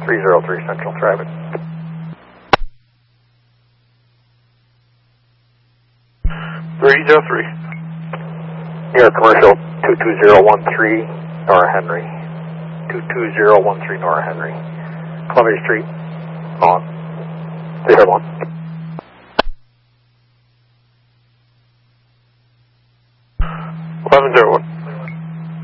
303 Central Traffic. 303. New York Commercial 22013 Nora Henry. 22013 Nora Henry. Columbia Street. On. 301. Eleven 01.